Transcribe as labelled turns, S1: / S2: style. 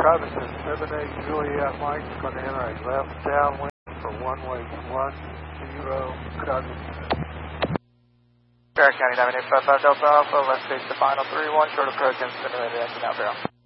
S1: Travis is 78 Juliet Mike, going to enter a left downwind for one-way 10 Covington.
S2: Barrett County 9855 Delta Alpha, left stage to final 31, short approach and simulated exit outbound.